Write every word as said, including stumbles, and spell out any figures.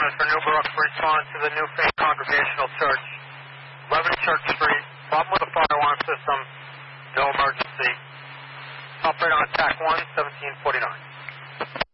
is for Newbrook. Respond to the Newfane Congregational Church, eleven Church Street. Problem with the fire alarm system. No emergency. Operate on attack one, seventeen forty-nine.